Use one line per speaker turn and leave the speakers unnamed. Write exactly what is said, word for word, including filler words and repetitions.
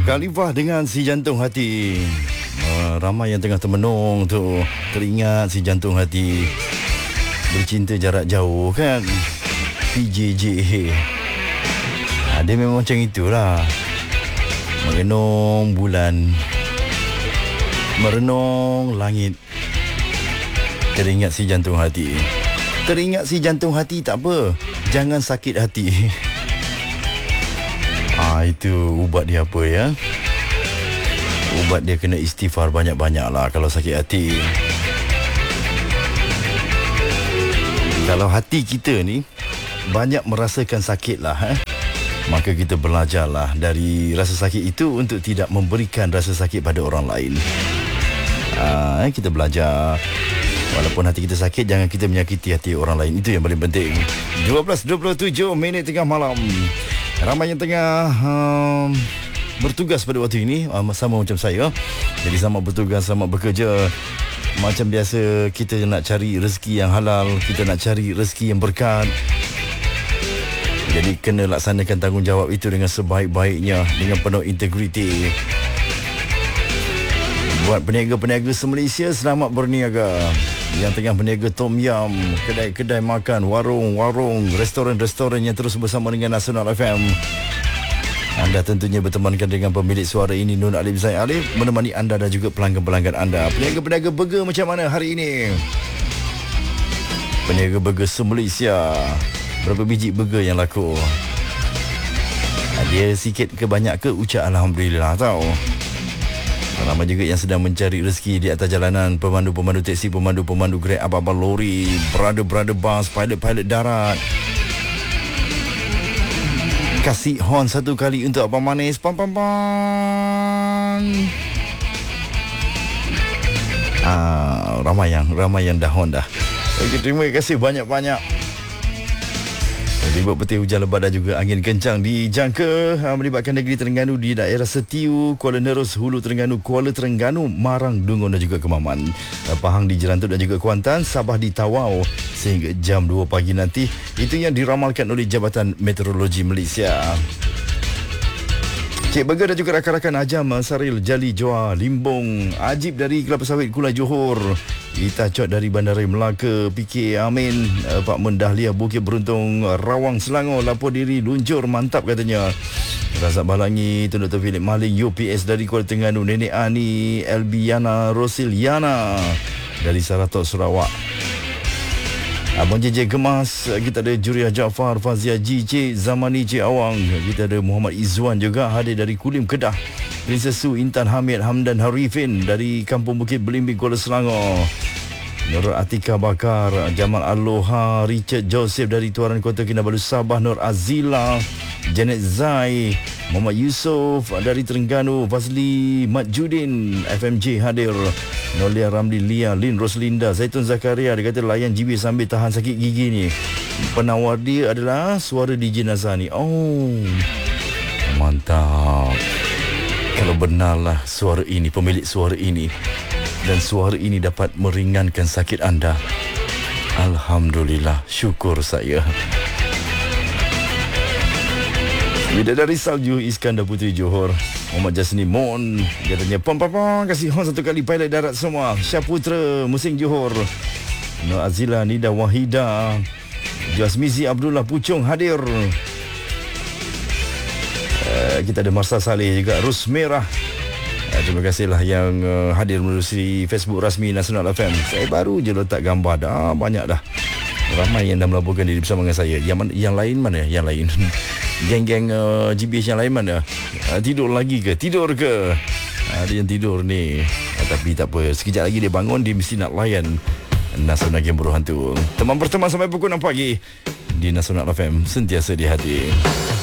Khalifah dengan Si Jantung Hati. uh, Ramai yang tengah termenung tu teringat Si Jantung Hati, bercinta jarak jauh kan, P J J. ha, Dia memang macam itulah, merenung bulan, merenung langit, teringat Si Jantung Hati. Teringat Si Jantung Hati tak apa, jangan sakit hati. Ah, itu ubat dia apa ya? Ubat dia kena istighfar banyak-banyak lah kalau sakit hati. Kalau hati kita ni banyak merasakan sakit lah, eh? maka kita belajarlah dari rasa sakit itu untuk tidak memberikan rasa sakit pada orang lain. Ah, eh, kita belajar. Walaupun hati kita sakit, jangan kita menyakiti hati orang lain. Itu yang paling penting. dua belas dua puluh tujuh minit tengah malam. Ramai yang tengah um, bertugas pada waktu ini, um, sama macam saya. Jadi selamat bertugas, selamat bekerja. Macam biasa, kita nak cari rezeki yang halal, kita nak cari rezeki yang berkat. Jadi kena laksanakan tanggungjawab itu dengan sebaik-baiknya, dengan penuh integriti. Buat peniaga-peniaga se-Malaysia, selamat berniaga. Yang tengah berniaga tom yum, kedai-kedai makan, warung-warung, restoran-restoran yang terus bersama dengan Nasional F M. Anda tentunya bertemankan dengan pemilik suara ini, Nur Alif Zaid Alif, menemani anda dan juga pelanggan-pelanggan anda. Peniaga-peniaga burger macam mana hari ini? Peniaga burger se-Malaysia, berapa biji burger yang laku? Dia sikit ke banyak ke, ucap Alhamdulillah tau. Ramai juga yang sedang mencari rezeki di atas jalanan. Pemandu-pemandu teksi, pemandu-pemandu Grab, abang-abang lori, brother-brother bus, pilot-pilot darat. Kasih horn satu kali untuk Abang Manis. Pam pam pam. Ah, ramai yang ramai yang dah horn dah. Okey, terima kasih banyak-banyak. Ribut petir, hujan lebat dan juga angin kencang dijangka ha, melibatkan negeri Terengganu di daerah Setiu, Kuala Nerus, Hulu Terengganu, Kuala Terengganu, Marang, Dungun dan juga Kemaman, Pahang di Jerantut dan juga Kuantan, Sabah di Tawau sehingga jam dua pagi nanti. Itu yang diramalkan oleh Jabatan Meteorologi Malaysia. Cik Burger dan juga rakan-rakan Ajam, Saril, Jali, Joa, Limbong, Ajib dari Kelapa Sawit, Kulai Johor, Ita Cot dari Bandaraya Melaka, P K Amin, Pak Mendahlia, Bukit Beruntung, Rawang, Selangor, lapor diri, luncur, mantap katanya. Razak Balangi, Tun Doktor Philip Maling, U P S dari Kuala Terengganu, Nenek Ani, Elbiana, Rosiliana dari Saratok, Sarawak. Abang J J Gemas, kita ada Juriah Jaafar, Fazia G C, Zamani Cik Awang, kita ada Muhammad Izzuan juga hadir dari Kulim, Kedah. Princess Su, Intan Hamid, Hamdan Harifin dari Kampung Bukit Belimbing, Kuala Selangor. Nur Atika Bakar, Jamal Aloha, Richard Joseph dari Tuaran Kota Kinabalu, Sabah, Nur Azila, Janet Zai, Muhammad Yusof dari Terengganu, Fazli Majudin, F M J hadir. Nolia Ramli, Lia, Lin, Roslinda, Zaitun Zakaria, dia kata layan G B sambil tahan sakit gigi ni. Penawar dia adalah suara D J Nazani. Oh, mantap. Kalau benarlah suara ini, pemilik suara ini, dan suara ini dapat meringankan sakit anda, Alhamdulillah, syukur saya. Bidadari Salju, Iskandar Puteri Johor, Muhammad Jasni Mon, katanya pam pam pam, kasih horn satu kali pilot darat semua. Syaputra, Musing Johor, Nur Azila, Nida Wahida, Jasmizi Abdullah Puchong hadir. Uh, kita ada Marsa Saleh juga, Rus Merah. Uh, terima kasihlah yang uh, hadir melalui Facebook rasmi Nasional F M. Saya baru je letak gambar dah, banyak dah. Ramai yang dah melaporkan diri bersama dengan saya. Yang mana, yang lain mana? Yang lain. Geng-geng uh, G B H yang lain mana? Uh, tidur lagi ke? Tidur ke? Uh, ada yang tidur ni. Uh, tapi tak apa. Sekejap lagi dia bangun, dia mesti nak layan Nasional Game Buruh Hantu. Teman berteman sampai pukul enam pagi di Nasional F M, sentiasa di hati.